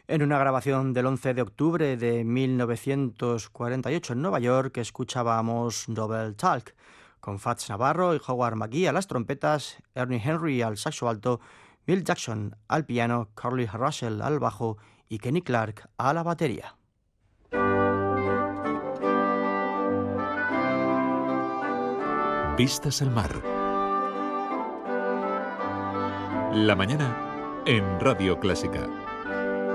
En una grabación del 11 de octubre de 1948 en Nueva York escuchábamos Double Talk, con Fats Navarro y Howard McGhee a las trompetas, Ernie Henry al saxo alto, Bill Jackson al piano, Carly Russell al bajo y Kenny Clark a la batería. Vistas al mar. La mañana en Radio Clásica.